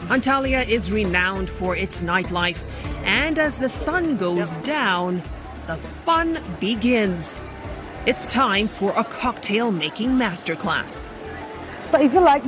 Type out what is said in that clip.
Antalya is renowned for its nightlife, and as the sun goes down, the fun begins. It's time for a cocktail making masterclass. So if you like